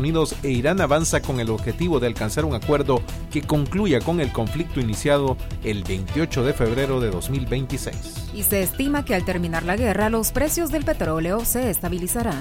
Unidos e Irán avanza con el objetivo de alcanzar un acuerdo que concluya con el conflicto iniciado el 28 de febrero de 2026. Y se estima que al terminar la guerra, los precios del petróleo se estabilizarán.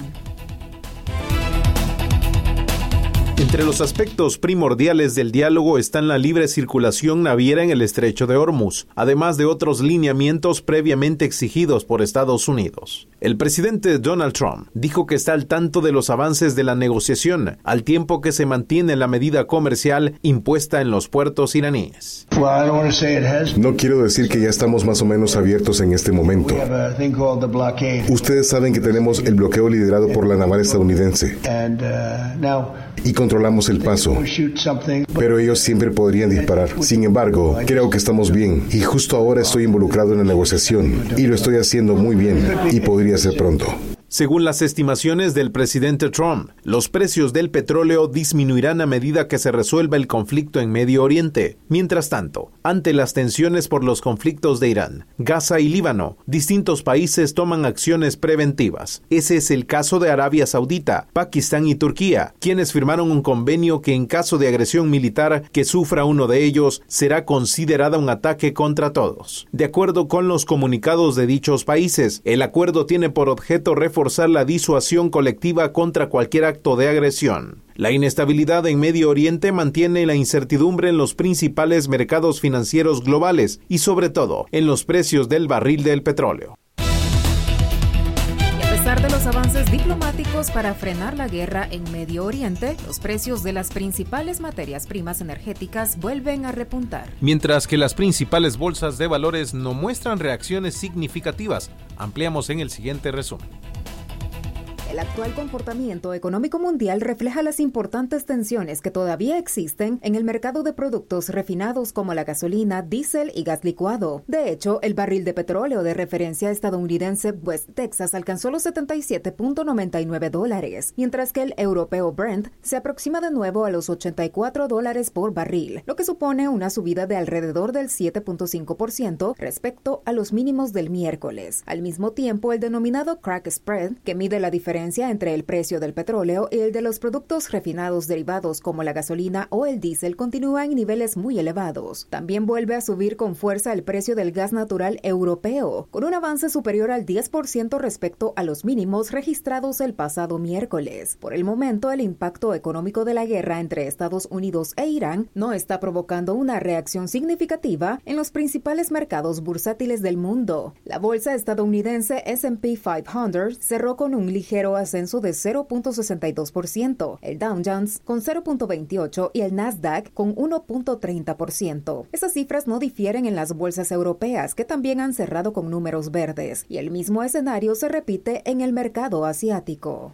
Entre los aspectos primordiales del diálogo están la libre circulación naviera en el Estrecho de Hormuz, además de otros lineamientos previamente exigidos por Estados Unidos. El presidente Donald Trump dijo que está al tanto de los avances de la negociación, al tiempo que se mantiene la medida comercial impuesta en los puertos iraníes. No quiero decir que ya estamos más o menos abiertos en este momento. Ustedes saben que tenemos el bloqueo liderado por la naval estadounidense. Y controlamos el paso, pero ellos siempre podrían disparar. Sin embargo, creo que estamos bien y justo ahora estoy involucrado en la negociación y lo estoy haciendo muy bien y podría ser pronto. Según las estimaciones del presidente Trump, los precios del petróleo disminuirán a medida que se resuelva el conflicto en Medio Oriente. Mientras tanto, ante las tensiones por los conflictos de Irán, Gaza y Líbano, distintos países toman acciones preventivas. Ese es el caso de Arabia Saudita, Pakistán y Turquía, quienes firmaron un convenio que en caso de agresión militar que sufra uno de ellos, será considerada un ataque contra todos. De acuerdo con los comunicados de dichos países, el acuerdo tiene por objeto reforzar la disuasión colectiva contra cualquier acto de agresión. La inestabilidad en Medio Oriente mantiene la incertidumbre en los principales mercados financieros globales y sobre todo en los precios del barril del petróleo. A pesar de los avances diplomáticos para frenar la guerra en Medio Oriente, los precios de las principales materias primas energéticas vuelven a repuntar. Mientras que las principales bolsas de valores no muestran reacciones significativas, ampliamos en el siguiente resumen. El actual comportamiento económico mundial refleja las importantes tensiones que todavía existen en el mercado de productos refinados como la gasolina, diésel y gas licuado. De hecho, el barril de petróleo de referencia estadounidense West Texas alcanzó los $77.99, mientras que el europeo Brent se aproxima de nuevo a los $84 por barril, lo que supone una subida de alrededor del 7.5% respecto a los mínimos del miércoles. Al mismo tiempo, el denominado crack spread, que mide la diferencia entre el precio del petróleo y el de los productos refinados derivados como la gasolina o el diésel, continúa en niveles muy elevados. También vuelve a subir con fuerza el precio del gas natural europeo, con un avance superior al 10% respecto a los mínimos registrados el pasado miércoles. Por el momento, el impacto económico de la guerra entre Estados Unidos e Irán no está provocando una reacción significativa en los principales mercados bursátiles del mundo. La bolsa estadounidense S&P 500 cerró con un ligero ascenso de 0.62%, el Dow Jones con 0.28% y el Nasdaq con 1.30%. Esas cifras no difieren en las bolsas europeas, que también han cerrado con números verdes, y el mismo escenario se repite en el mercado asiático.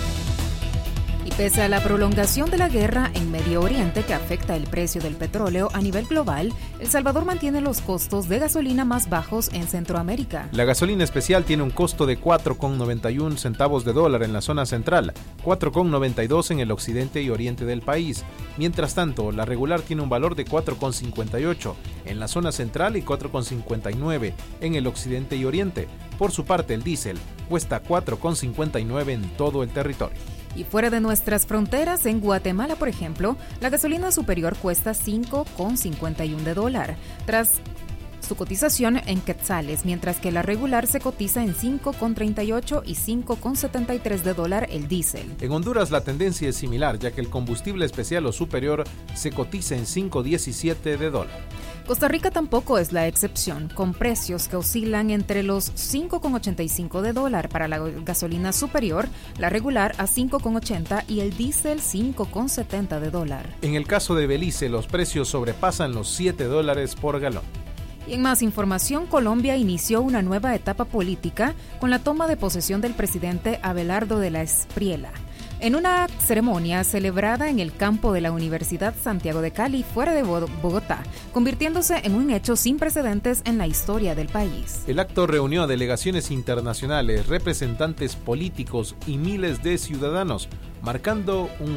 Y pese a la prolongación de la guerra en Medio Oriente que afecta el precio del petróleo a nivel global, El Salvador mantiene los costos de gasolina más bajos en Centroamérica. La gasolina especial tiene un costo de 4,91 centavos de dólar en la zona central, 4,92 en el occidente y oriente del país. Mientras tanto, la regular tiene un valor de 4,58 en la zona central y 4,59 en el occidente y oriente. Por su parte, el diésel cuesta 4,59 en todo el territorio. Y fuera de nuestras fronteras, en Guatemala, por ejemplo, la gasolina superior cuesta 5,51 de dólar, tras su cotización en quetzales, mientras que la regular se cotiza en 5,38 y 5,73 de dólar el diésel. En Honduras la tendencia es similar, ya que el combustible especial o superior se cotiza en 5,17 de dólar. Costa Rica tampoco es la excepción, con precios que oscilan entre los 5,85 de dólar para la gasolina superior, la regular a 5,80 y el diésel 5,70 de dólar. En el caso de Belice, los precios sobrepasan los 7 dólares por galón. Y en más información, Colombia inició una nueva etapa política con la toma de posesión del presidente Abelardo de la Espriella, en una ceremonia celebrada en el campo de la Universidad Santiago de Cali, fuera de Bogotá, convirtiéndose en un hecho sin precedentes en la historia del país. El acto reunió a delegaciones internacionales, representantes políticos y miles de ciudadanos, marcando un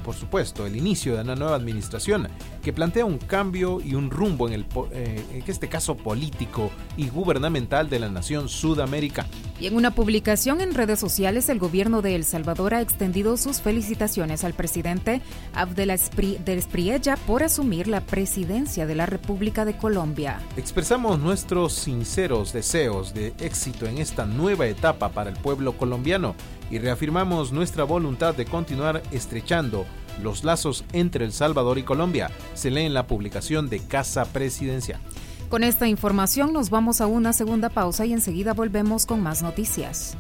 por supuesto, el inicio de una nueva administración que plantea un cambio y un rumbo en este caso político y gubernamental de la nación sudamericana. Y en una publicación en redes sociales, el gobierno de El Salvador ha extendido sus felicitaciones al presidente Abdel Espriella por asumir la presidencia de la República de Colombia. Expresamos nuestros sinceros deseos de éxito en esta nueva etapa para el pueblo colombiano y reafirmamos nuestra voluntad de continuar estrechando los lazos entre El Salvador y Colombia, se lee en la publicación de Casa Presidencial. Con esta información nos vamos a una segunda pausa y enseguida volvemos con más noticias.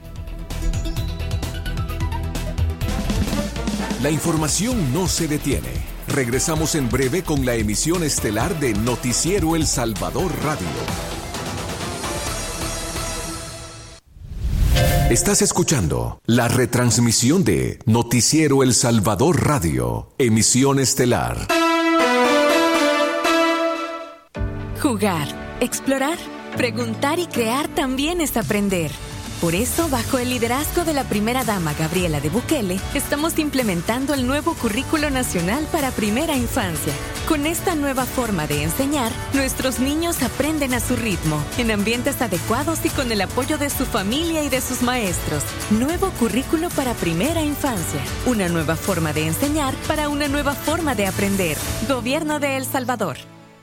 La información no se detiene. Regresamos en breve con la emisión estelar de Noticiero El Salvador Radio. Estás escuchando la retransmisión de Noticiero El Salvador Radio, emisión estelar. Jugar, explorar, preguntar y crear también es aprender. Por eso, bajo el liderazgo de la primera dama Gabriela de Bukele, estamos implementando el nuevo Currículo Nacional para Primera Infancia. Con esta nueva forma de enseñar, nuestros niños aprenden a su ritmo, en ambientes adecuados y con el apoyo de su familia y de sus maestros. Nuevo Currículo para Primera Infancia. Una nueva forma de enseñar para una nueva forma de aprender. Gobierno de El Salvador.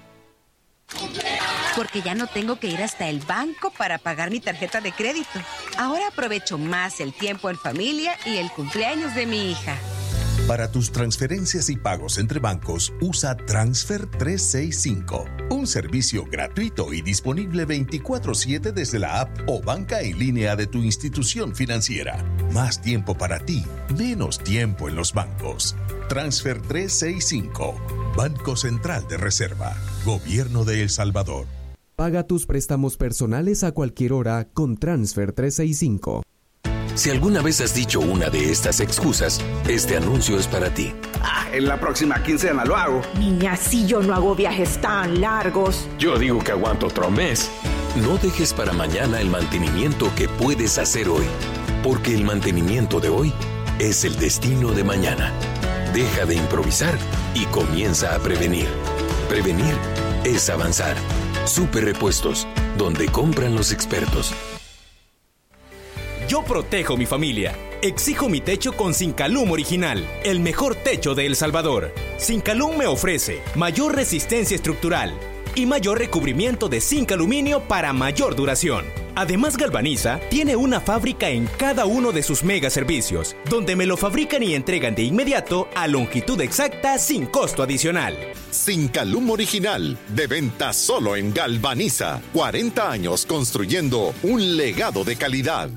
Porque ya no tengo que ir hasta el banco para pagar mi tarjeta de crédito. Ahora aprovecho más el tiempo en familia y el cumpleaños de mi hija. Para tus transferencias y pagos entre bancos, usa Transfer 365, un servicio gratuito y disponible 24/7 desde la app o banca en línea de tu institución financiera. Más tiempo para ti, menos tiempo en los bancos. Transfer 365, Banco Central de Reserva, Gobierno de El Salvador. Paga tus préstamos personales a cualquier hora con Transfer 365. Si alguna vez has dicho una de estas excusas, este anuncio es para ti. En la próxima quincena lo hago. Niña, si yo no hago viajes tan largos. Yo digo que aguanto otro mes. No dejes para mañana el mantenimiento que puedes hacer hoy, porque el mantenimiento de hoy es el destino de mañana. Deja de improvisar y comienza a prevenir. Prevenir es avanzar. Super Repuestos, donde compran los expertos. Yo protejo mi familia. Exijo mi techo con Sincalum Original, el mejor techo de El Salvador. Sincalum me ofrece mayor resistencia estructural y mayor recubrimiento de zinc aluminio para mayor duración. Además, Galvaniza tiene una fábrica en cada uno de sus mega servicios, donde me lo fabrican y entregan de inmediato a longitud exacta sin costo adicional. Sincalum Original, de venta solo en Galvaniza. 40 años construyendo un legado de calidad.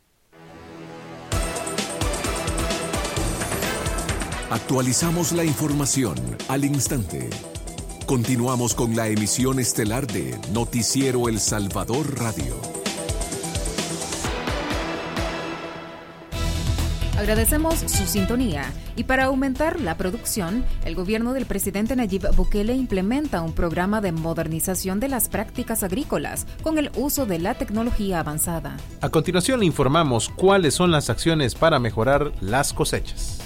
Actualizamos la información al instante. Continuamos con la emisión estelar de Noticiero El Salvador Radio. Agradecemos su sintonía y para aumentar la producción, el gobierno del presidente Nayib Bukele implementa un programa de modernización de las prácticas agrícolas con el uso de la tecnología avanzada. A continuación le informamos cuáles son las acciones para mejorar las cosechas.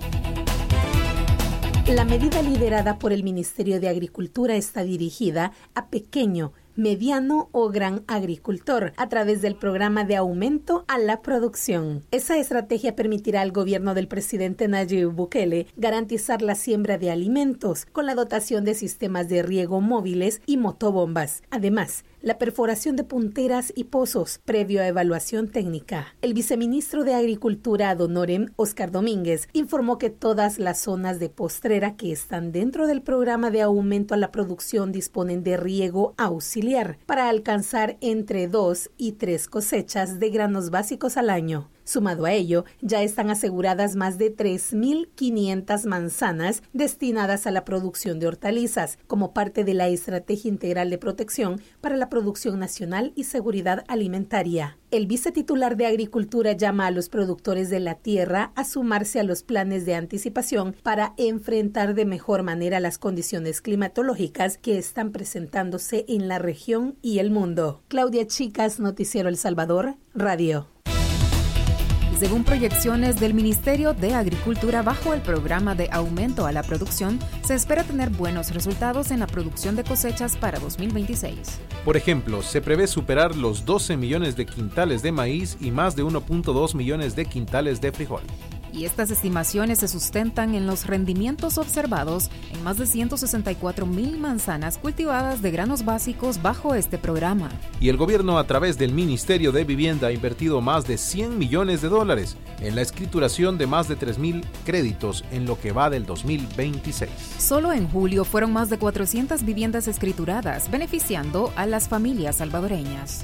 La medida liderada por el Ministerio de Agricultura está dirigida a pequeño, mediano o gran agricultor a través del programa de aumento a la producción. Esa estrategia permitirá al gobierno del presidente Nayib Bukele garantizar la siembra de alimentos con la dotación de sistemas de riego móviles y motobombas. Además, la perforación de punteras y pozos previo a evaluación técnica. El viceministro de Agricultura ad honorem, Oscar Domínguez, informó que todas las zonas de postrera que están dentro del programa de aumento a la producción disponen de riego auxiliar para alcanzar entre 2 y 3 cosechas de granos básicos al año. Sumado a ello, ya están aseguradas más de 3.500 manzanas destinadas a la producción de hortalizas, como parte de la Estrategia Integral de Protección para la Producción Nacional y Seguridad Alimentaria. El vicetitular de Agricultura llama a los productores de la tierra a sumarse a los planes de anticipación para enfrentar de mejor manera las condiciones climatológicas que están presentándose en la región y el mundo. Claudia Chicas, Noticiero El Salvador, Radio. Según proyecciones del Ministerio de Agricultura bajo el programa de aumento a la producción, se espera tener buenos resultados en la producción de cosechas para 2026. Por ejemplo, se prevé superar los 12 millones de quintales de maíz y más de 1.2 millones de quintales de frijol. Y estas estimaciones se sustentan en los rendimientos observados en más de 164,000 manzanas cultivadas de granos básicos bajo este programa. Y el gobierno, a través del Ministerio de Vivienda, ha invertido más de $100 millones en la escrituración de más de 3,000 créditos en lo que va del 2026. Solo en julio fueron más de 400 viviendas escrituradas, beneficiando a las familias salvadoreñas.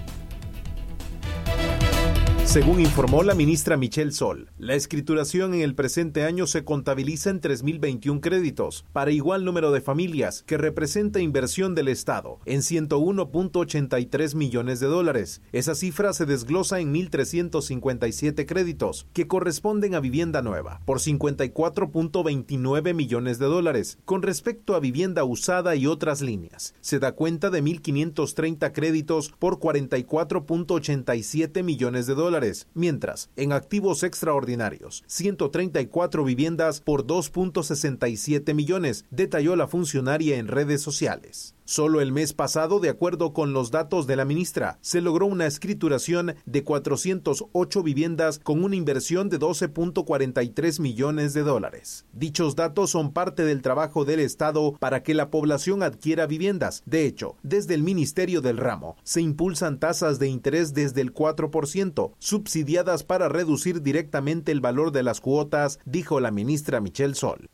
Según informó la ministra Michelle Sol, la escrituración en el presente año se contabiliza en 3,021 créditos para igual número de familias, que representa inversión del Estado en $101.83 millones. Esa cifra se desglosa en 1,357 créditos, que corresponden a vivienda nueva, por $54.29 millones. Con respecto a vivienda usada y otras líneas, se da cuenta de 1,530 créditos por $44.87 millones, mientras en activos extraordinarios, 134 viviendas por $2.67 millones, detalló la funcionaria en redes sociales. Solo el mes pasado, de acuerdo con los datos de la ministra, se logró una escrituración de 408 viviendas con una inversión de $12.43 millones. Dichos datos son parte del trabajo del Estado para que la población adquiera viviendas. De hecho, desde el Ministerio del Ramo se impulsan tasas de interés desde el 4%, subsidiadas para reducir directamente el valor de las cuotas, dijo la ministra Michelle Sol.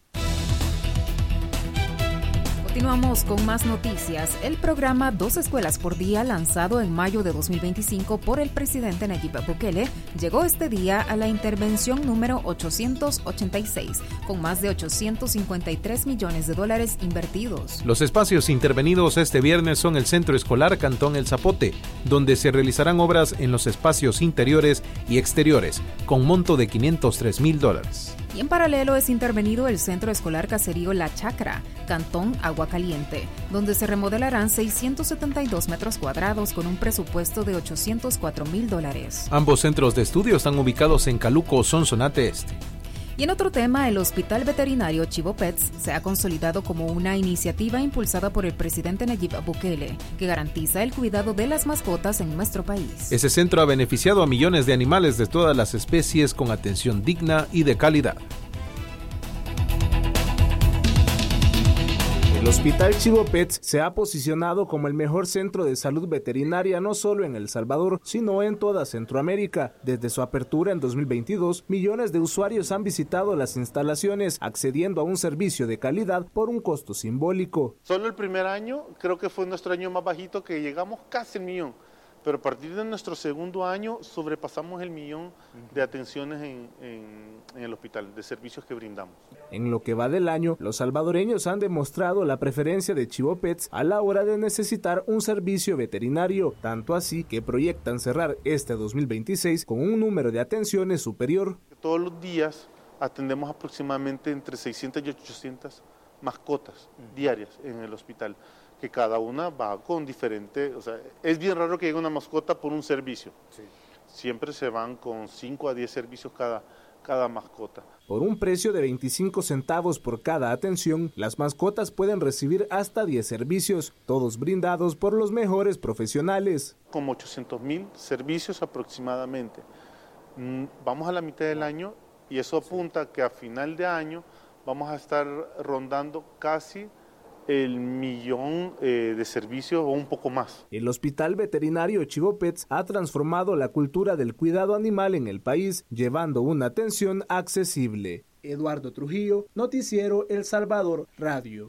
Continuamos con más noticias. El programa 2 escuelas por día, lanzado en mayo de 2025 por el presidente Nayib Bukele, llegó este día a la intervención número 886, con más de $853 millones invertidos. Los espacios intervenidos este viernes son el Centro Escolar Cantón El Zapote, donde se realizarán obras en los espacios interiores y exteriores, con monto de $503,000. Y en paralelo es intervenido el Centro Escolar Caserío La Chacra, Cantón Agua Caliente, donde se remodelarán 672 metros cuadrados con un presupuesto de $804,000. Ambos centros de estudio están ubicados en Caluco, Sonsonate Este. Y en otro tema, el Hospital Veterinario Chivo Pets se ha consolidado como una iniciativa impulsada por el presidente Nayib Bukele, que garantiza el cuidado de las mascotas en nuestro país. Ese centro ha beneficiado a millones de animales de todas las especies con atención digna y de calidad. El Hospital Chivo Pets se ha posicionado como el mejor centro de salud veterinaria no solo en El Salvador, sino en toda Centroamérica. Desde su apertura en 2022, millones de usuarios han visitado las instalaciones, accediendo a un servicio de calidad por un costo simbólico. Solo el primer año creo que fue nuestro año más bajito, que llegamos casi al millón. Pero a partir de nuestro segundo año sobrepasamos el millón de atenciones en el hospital, de servicios que brindamos. En lo que va del año, los salvadoreños han demostrado la preferencia de Chivo Pets a la hora de necesitar un servicio veterinario, tanto así que proyectan cerrar este 2026 con un número de atenciones superior. Todos los días atendemos aproximadamente entre 600 y 800 mascotas diarias en el hospital, que cada una va con diferente, o sea, es bien raro que llegue una mascota por un servicio. Sí. Siempre se van con 5 a 10 servicios cada mascota. Por un precio de 25 centavos por cada atención, las mascotas pueden recibir hasta 10 servicios, todos brindados por los mejores profesionales. Como 800,000 servicios aproximadamente. Vamos a la mitad del año y eso apunta que a final de año vamos a estar rondando casi el millón de servicios o un poco más. El Hospital Veterinario Chivo Pets ha transformado la cultura del cuidado animal en el país, llevando una atención accesible. Eduardo Trujillo, Noticiero El Salvador Radio.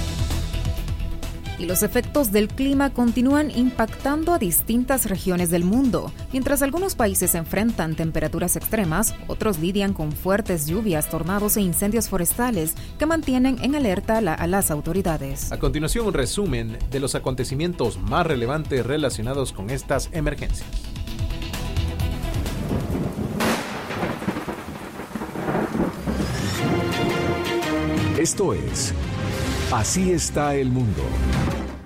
Y los efectos del clima continúan impactando a distintas regiones del mundo. Mientras algunos países enfrentan temperaturas extremas, otros lidian con fuertes lluvias, tornados e incendios forestales que mantienen en alerta a las autoridades. A continuación, un resumen de los acontecimientos más relevantes relacionados con estas emergencias. Esto es Así está el mundo.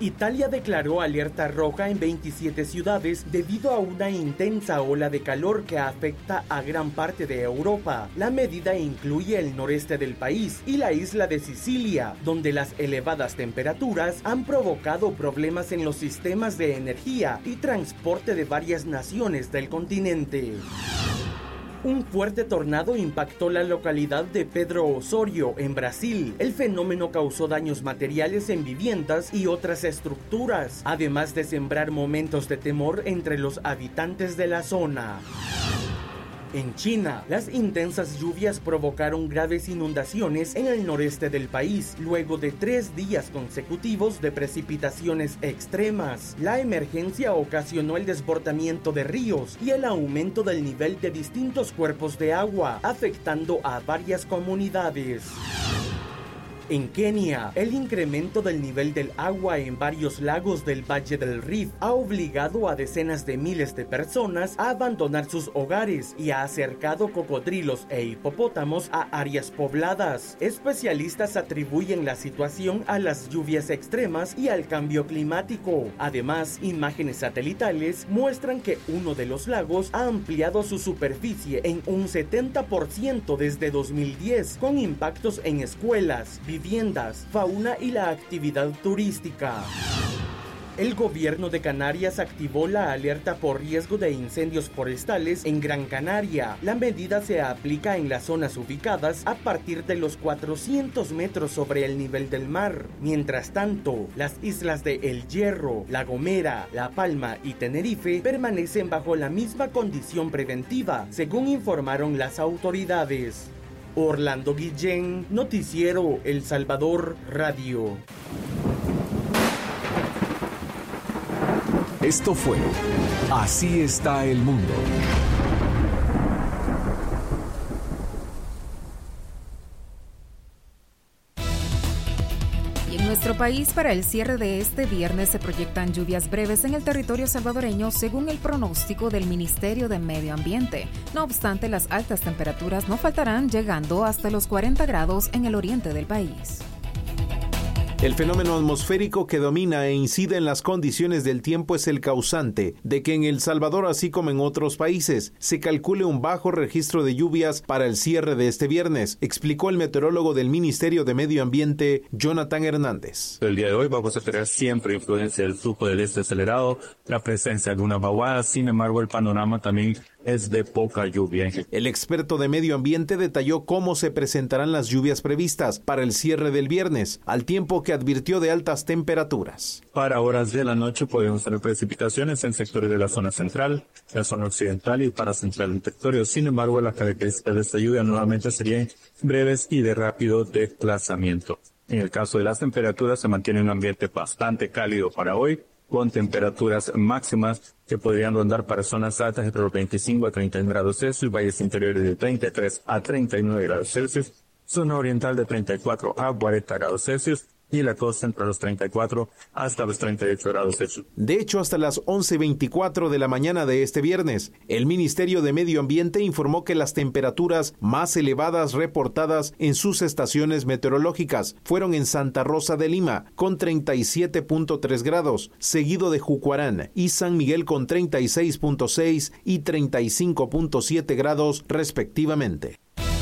Italia declaró alerta roja en 27 ciudades debido a una intensa ola de calor que afecta a gran parte de Europa. La medida incluye el noreste del país y la isla de Sicilia, donde las elevadas temperaturas han provocado problemas en los sistemas de energía y transporte de varias naciones del continente. Un fuerte tornado impactó la localidad de Pedro Osorio, en Brasil. El fenómeno causó daños materiales en viviendas y otras estructuras, además de sembrar momentos de temor entre los habitantes de la zona. En China, las intensas lluvias provocaron graves inundaciones en el noreste del país, luego de 3 días consecutivos de precipitaciones extremas. La emergencia ocasionó el desbordamiento de ríos y el aumento del nivel de distintos cuerpos de agua, afectando a varias comunidades. En Kenia, el incremento del nivel del agua en varios lagos del Valle del Rift ha obligado a decenas de miles de personas a abandonar sus hogares y ha acercado cocodrilos e hipopótamos a áreas pobladas. Especialistas atribuyen la situación a las lluvias extremas y al cambio climático. Además, imágenes satelitales muestran que uno de los lagos ha ampliado su superficie en un 70% desde 2010, con impactos en escuelas, viviendas, fauna y la actividad turística. El gobierno de Canarias activó la alerta por riesgo de incendios forestales en Gran Canaria. La medida se aplica en las zonas ubicadas a partir de los 400 metros sobre el nivel del mar. Mientras tanto, las islas de El Hierro, La Gomera, La Palma y Tenerife permanecen bajo la misma condición preventiva, según informaron las autoridades. Orlando Guillén, Noticiero El Salvador Radio. Esto fue Así está el mundo. En nuestro país, para el cierre de este viernes se proyectan lluvias breves en el territorio salvadoreño según el pronóstico del Ministerio de Medio Ambiente. No obstante, las altas temperaturas no faltarán, llegando hasta los 40 grados en el oriente del país. El fenómeno atmosférico que domina e incide en las condiciones del tiempo es el causante de que en El Salvador, así como en otros países, se calcule un bajo registro de lluvias para el cierre de este viernes, explicó el meteorólogo del Ministerio de Medio Ambiente, Jonathan Hernández. El día de hoy vamos a tener siempre influencia del flujo del este acelerado, la presencia de una vaguada, sin embargo el panorama también es de poca lluvia. El experto de medio ambiente detalló cómo se presentarán las lluvias previstas para el cierre del viernes, al tiempo que advirtió de altas temperaturas. Para horas de la noche podemos tener precipitaciones en sectores de la zona central, la zona occidental y para central del territorio. Sin embargo, las características de esta lluvia nuevamente serían breves y de rápido desplazamiento. En el caso de las temperaturas, se mantiene un ambiente bastante cálido para hoy, con temperaturas máximas que podrían rondar para zonas altas entre los 25 a 31 grados Celsius, valles interiores de 33 a 39 grados Celsius, zona oriental de 34 a 40 grados Celsius y la costa entre los 34 hasta los 38 grados Celsius. De hecho, hasta las 11:24 de la mañana de este viernes, el Ministerio de Medio Ambiente informó que las temperaturas más elevadas reportadas en sus estaciones meteorológicas fueron en Santa Rosa de Lima, con 37.3 grados, seguido de Jucuarán y San Miguel con 36.6 y 35.7 grados respectivamente.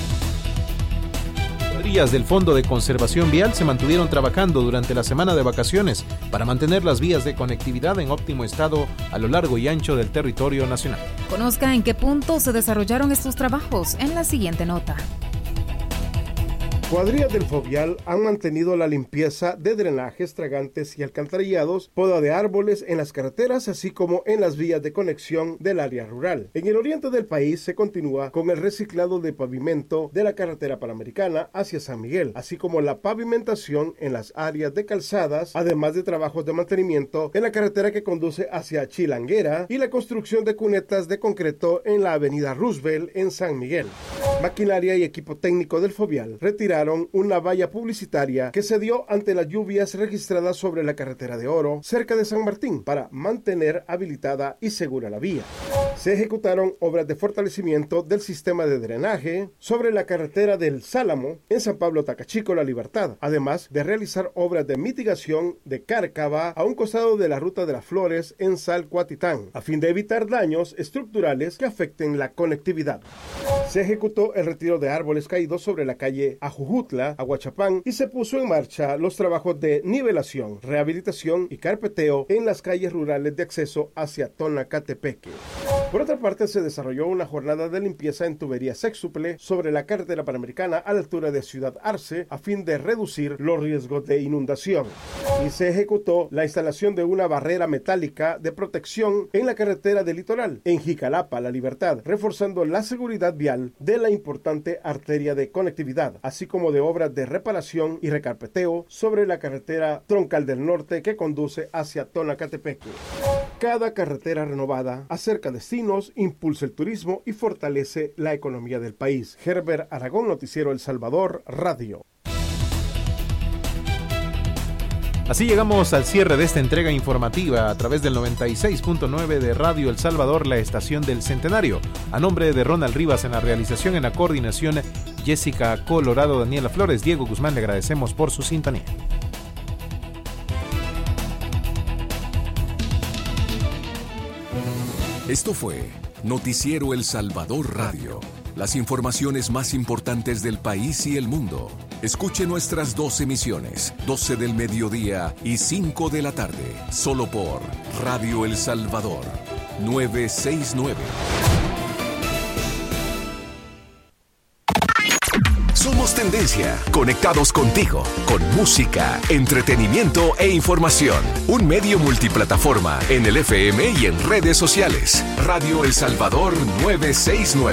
Del Fondo de Conservación Vial se mantuvieron trabajando durante la semana de vacaciones para mantener las vías de conectividad en óptimo estado a lo largo y ancho del territorio nacional. Conozca en qué punto se desarrollaron estos trabajos en la siguiente nota. Cuadrillas del Fovial han mantenido la limpieza de drenajes, tragantes y alcantarillados, poda de árboles en las carreteras, así como en las vías de conexión del área rural. En el oriente del país se continúa con el reciclado de pavimento de la carretera panamericana hacia San Miguel, así como la pavimentación en las áreas de calzadas, además de trabajos de mantenimiento en la carretera que conduce hacia Chilanguera y la construcción de cunetas de concreto en la avenida Roosevelt en San Miguel. Maquinaria y equipo técnico del Fovial retiraron una valla publicitaria que se dio ante las lluvias registradas sobre la carretera de Oro, cerca de San Martín, para mantener habilitada y segura la vía. Se ejecutaron obras de fortalecimiento del sistema de drenaje sobre la carretera del Sálamo en San Pablo Tacachico, La Libertad, además de realizar obras de mitigación de Cárcava a un costado de la Ruta de las Flores en Salcuatitán, a fin de evitar daños estructurales que afecten la conectividad. Se ejecutó el retiro de árboles caídos sobre la calle Ajujutla, Aguachapán, y se puso en marcha los trabajos de nivelación, rehabilitación y carpeteo en las calles rurales de acceso hacia Tonacatepeque. Por otra parte, se desarrolló una jornada de limpieza en tubería sextuple sobre la carretera panamericana a la altura de Ciudad Arce a fin de reducir los riesgos de inundación. Y se ejecutó la instalación de una barrera metálica de protección en la carretera del Litoral, en Jicalapa, La Libertad, reforzando la seguridad vial de la importante arteria de conectividad, así como de obras de reparación y recarpeteo sobre la carretera troncal del norte que conduce hacia Tonacatepeque. Cada carretera renovada acerca destinos, impulsa el turismo y fortalece la economía del país. Herbert Aragón, Noticiero El Salvador, Radio. Así llegamos al cierre de esta entrega informativa a través del 96.9 de Radio El Salvador, la estación del Centenario. A nombre de Ronald Rivas en la realización, en la coordinación, Jessica Colorado, Daniela Flores, Diego Guzmán, le agradecemos por su sintonía. Esto fue Noticiero El Salvador Radio. Las informaciones más importantes del país y el mundo. Escuche nuestras 2 emisiones, 12 del mediodía y 5 de la tarde, solo por Radio El Salvador, 969. Somos tendencia, conectados contigo, con música, entretenimiento e información. Un medio multiplataforma en el FM y en redes sociales. Radio El Salvador 969.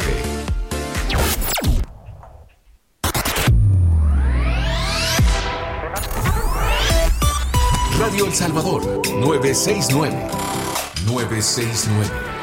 Radio El Salvador 969. 969.